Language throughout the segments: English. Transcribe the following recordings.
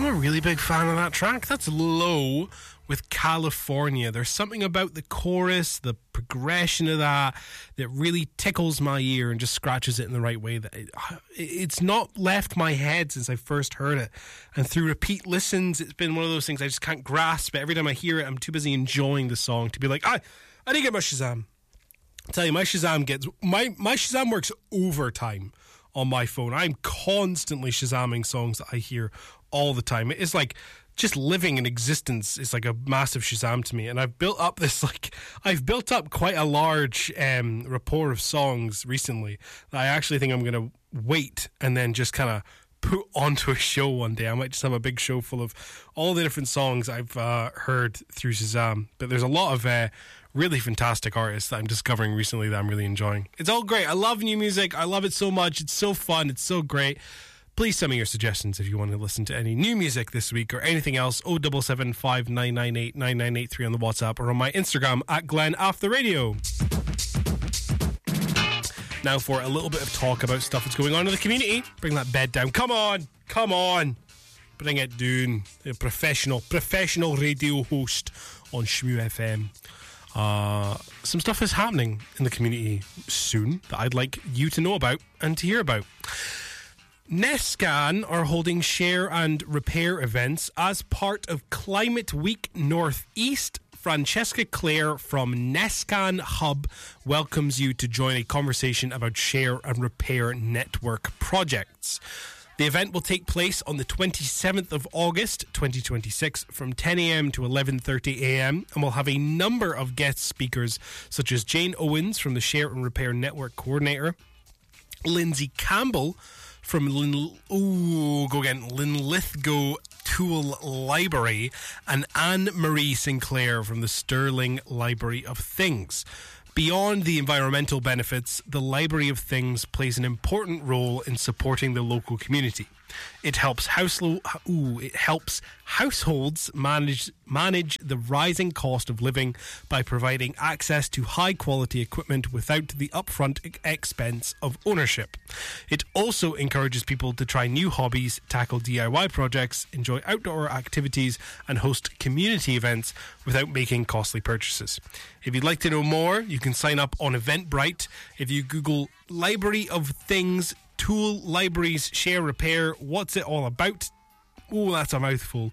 I'm a really big fan of that track. That's Low with California. There's something about the chorus, the progression of that really tickles my ear and just scratches it in the right way. That it's not left my head since I first heard it. And through repeat listens, it's been one of those things I just can't grasp it. Every time I hear it, I'm too busy enjoying the song to be like, I didn't get my Shazam. I'll tell you, my Shazam works overtime on my phone. I'm constantly Shazamming songs that I hear all the time. It's like just living in existence is like a massive Shazam to me. And I've built up quite a large rapport of songs recently that I actually think I'm going to wait and then just kind of put onto a show one day. I might just have a big show full of all the different songs I've heard through Shazam. But there's a lot of really fantastic artists that I'm discovering recently that I'm really enjoying. It's all great. I love new music. I love it so much. It's so fun. It's so great. Please send me your suggestions if you want to listen to any new music this week or anything else. 0775 998 9983 on the WhatsApp or on my Instagram at GlenAfterRadio. Now for a little bit of talk about stuff that's going on in the community. Bring that bed down. Come on. Bring it down. A professional radio host on Shmoo FM. Some stuff is happening in the community soon that I'd like you to know about and to hear about. Nescan are holding share and repair events as part of Climate Week Northeast. Francesca Clare from Nescan Hub welcomes you to join a conversation about share and repair network projects. The event will take place on the 27th of August 2026 from 10 a.m. to 11:30 a.m. and will have a number of guest speakers such as Jane Owens from the Share and Repair Network Coordinator, Lindsay Campbell from Linlithgow Tool Library, and Anne-Marie Sinclair from the Sterling Library of Things. Beyond the environmental benefits, the Library of Things plays an important role in supporting the local community. It helps households manage the rising cost of living by providing access to high-quality equipment without the upfront expense of ownership. It also encourages people to try new hobbies, tackle DIY projects, enjoy outdoor activities, and host community events without making costly purchases. If you'd like to know more, you can sign up on Eventbrite. If you Google Library of Things, Tool Libraries, Share, Repair, what's it all about? Oh, that's a mouthful.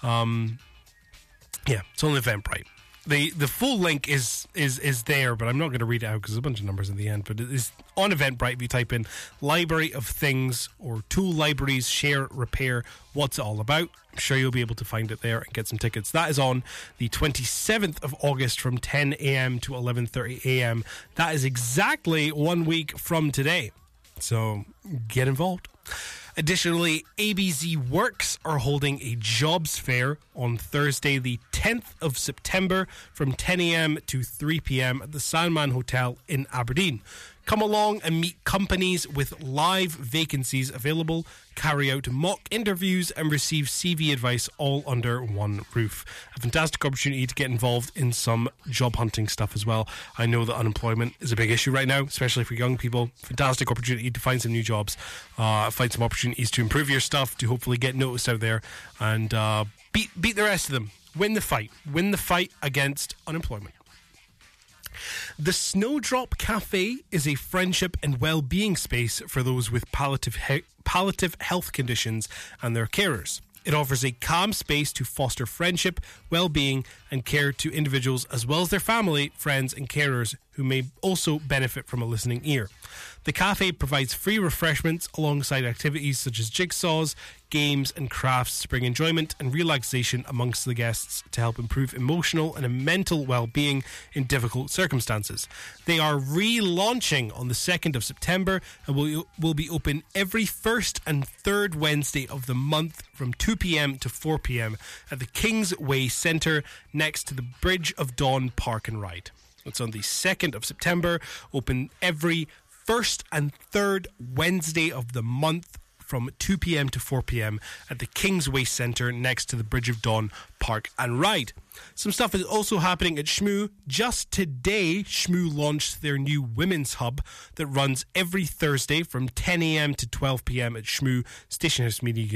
Yeah, it's on Eventbrite. The full link is there, but I'm not going to read it out because there's a bunch of numbers at the end. But it is on Eventbrite. If you type in Library of Things or Tool Libraries, Share, Repair, what's it all about? I'm sure you'll be able to find it there and get some tickets. That is on the 27th of August from 10 a.m. to 11:30 a.m. That is exactly 1 week from today. So get involved. Additionally, ABZ Works are holding a jobs fair on Thursday, the 10th of September from 10 a.m. to 3 p.m. at the Sandman Hotel in Aberdeen. Come along and meet companies with live vacancies available, carry out mock interviews and receive CV advice all under one roof. A fantastic opportunity to get involved in some job hunting stuff as well. I know that unemployment is a big issue right now, especially for young people. Fantastic opportunity to find some new jobs, find some opportunities to improve your stuff, to hopefully get noticed out there and beat the rest of them. Win the fight against unemployment. The Snowdrop Cafe is a friendship and well-being space for those with palliative health conditions and their carers. It offers a calm space to foster friendship, well-being and care to individuals as well as their family, friends and carers who may also benefit from a listening ear. The cafe provides free refreshments alongside activities such as jigsaws, games and crafts to bring enjoyment and relaxation amongst the guests to help improve emotional and mental well-being in difficult circumstances. They are relaunching on the 2nd of September and will be open every first and third Wednesday of the month from 2 p.m. to 4 p.m. at the Kingsway Centre next to the Bridge of Dawn Park and Ride. It's on the 2nd of September, open every first and third Wednesday of the month from 2 p.m. to 4 p.m. at the Kingsway Centre next to the Bridge of Dawn Park and Ride. Some stuff is also happening at Shmoo. Just today, Shmoo launched their new women's hub that runs every Thursday from 10 a.m. to 12 p.m. at Shmoo Stationhouse Media Unit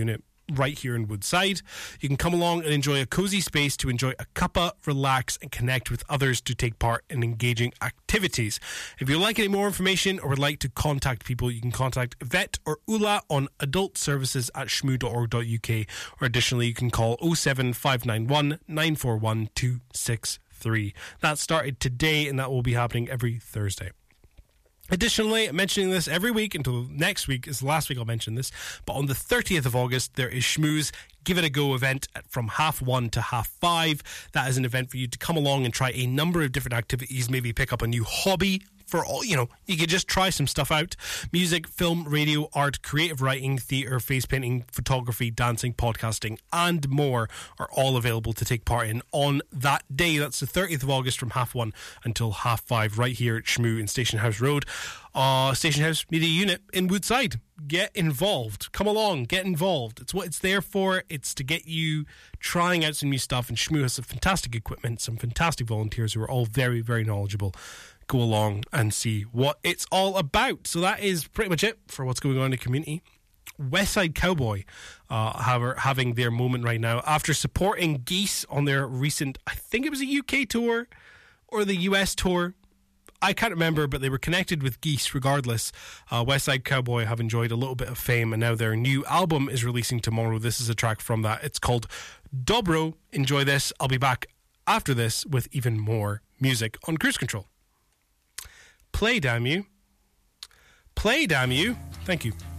right here in Woodside. You can come along and enjoy a cozy space to enjoy a cuppa, relax, and connect with others to take part in engaging activities. If you'd like any more information or would like to contact people, you can contact Yvette or Ula on adultservices@shmoo.org.uk, or additionally you can call 07591 941 263. That started today and that will be happening every Thursday. Additionally, mentioning this every week until next week is the last week I'll mention this, but on the 30th of August there is Shmoo's Give It a Go event from 1:30 to 5:30. That is an event for you to come along and try a number of different activities, maybe pick up a new hobby. For all, you could just try some stuff out. Music, film, radio, art, creative writing, theatre, face painting, photography, dancing, podcasting, and more are all available to take part in on that day. That's the 30th of August from 1:30 until 5:30 right here at Shmoo in Station House Road. Station House Media Unit in Woodside. Get involved. Come along, get involved. It's what it's there for. It's to get you trying out some new stuff, and Shmoo has some fantastic equipment, some fantastic volunteers who are all very, very knowledgeable. Go along and see what it's all about. So that is pretty much it for what's going on in the community. West Side Cowboy having their moment right now after supporting Geese on their recent, I think it was a UK tour or the US tour. I can't remember, but they were connected with Geese regardless. West Side Cowboy have enjoyed a little bit of fame, and now their new album is releasing tomorrow. This is a track from that. It's called Dobro. Enjoy this. I'll be back after this with even more music on Cruise Control. Play, damn you. Play, damn you. Thank you.